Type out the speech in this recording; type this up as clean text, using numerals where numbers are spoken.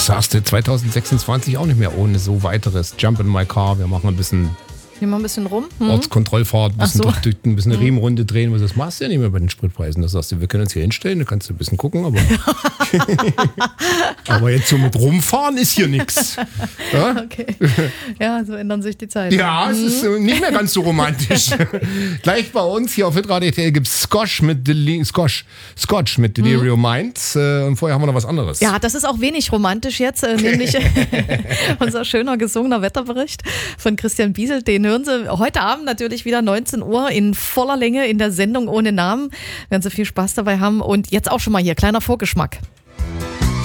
sagst du 2026 auch nicht mehr ohne so weiteres. Jump in my car, wir machen ein bisschen Nehmen wir ein bisschen rum. Ortskontrollfahrt, ein bisschen eine Riemenrunde drehen. Das machst du ja nicht mehr bei den Spritpreisen. Das sagst du, wir können uns hier hinstellen, da kannst du ein bisschen gucken, aber jetzt so mit rumfahren ist hier nichts. Ja? Okay. Ja, so ändern sich die Zeiten. Ja, es ist nicht mehr ganz so romantisch. Gleich bei uns hier auf Hitradio RTL gibt es Scotch mit Delirium Minds. Und vorher haben wir noch was anderes. Ja, das ist auch wenig romantisch jetzt, nämlich unser schöner gesungener Wetterbericht von Christian Biesel. Den hören Sie heute Abend natürlich wieder 19 Uhr in voller Länge in der Sendung ohne Namen. Werden Sie viel Spaß dabei haben. Und jetzt auch schon mal hier, kleiner Vorgeschmack.